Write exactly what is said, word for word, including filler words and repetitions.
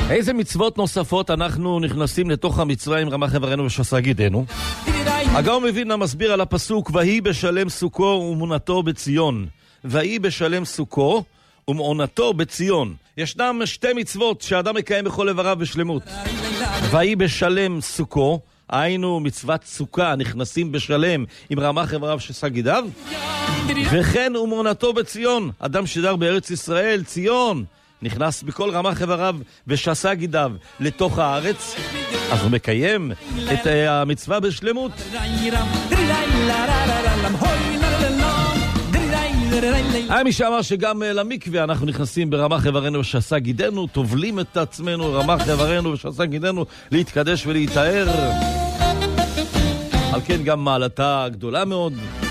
איזה מצוות נוספות אנחנו נכנסים לתוך המצרים רמ"ח איברנו ושס"ה גידנו? הגאון מווילנה מסביר על הפסוק ויהי בשלם סוכו ומעונתו בציון. ויהי בשלם סוכו ומעונתו בציון. ישנם שתי מצוות שאדם מקיים בכל איבריו בשלמות. ויהי בשלם סוכו, היינו מצוות סוכה, נכנסים בשלם עם רמ"ח איבריו ושס"ה גידיו. וכן ומעונתו בציון, אדם שדר בארץ ישראל, ציון, נכנס בכל רמ"ח איבריו ושס"ה גידיו לתוך הארץ, אז הוא מקיים את המצווה בשלמות. היה מי שאמר שגם למקווה אנחנו נכנסים ברמ"ח איברנו ושס"ה גידינו, טובלים את עצמנו רמ"ח איברנו ושס"ה גידינו להתקדש ולהיטהר. על כן גם מעלתה גדולה מאוד.